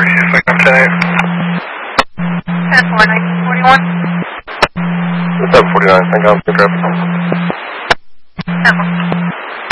Wake up tonight. 10-4-1941. 749, thank God, pick up. 10-4.